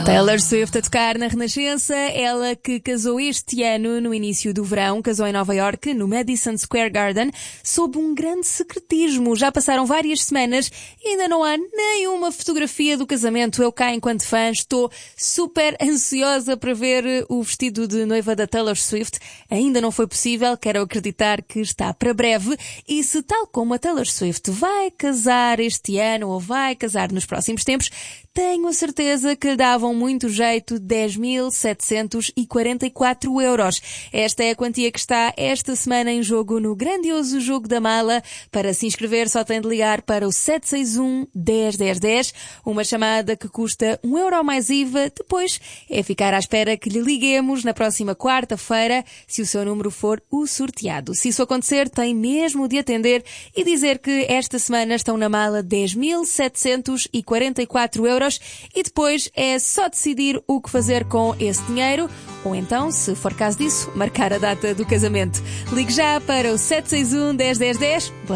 Taylor Swift a tocar na Renascença, ela que casou este ano no início do verão, casou em Nova Iorque, no Madison Square Garden, sob um grande secretismo. Já passaram várias semanas e ainda não há nenhuma fotografia do casamento. Eu cá, enquanto fã, estou super ansiosa para ver o vestido de noiva da Taylor Swift. Ainda não foi possível, quero acreditar que está para breve. E se, tal como a Taylor Swift vai casar este ano ou vai casar nos próximos tempos, tenho a certeza que lhe davam muito jeito 10.744 euros. Esta é a quantia que está esta semana em jogo no grandioso Jogo da Mala. Para se inscrever só tem de ligar para o 761 10 10 10, uma chamada que custa €1 mais IVA. Depois é ficar à espera que lhe liguemos na próxima quarta-feira, se o seu número for o sorteado. Se isso acontecer, tem mesmo de atender e dizer que esta semana estão na mala 10.744 euros. E depois é só decidir o que fazer com esse dinheiro, ou então, se for caso disso, marcar a data do casamento. Ligue já para o 761 10 10 10.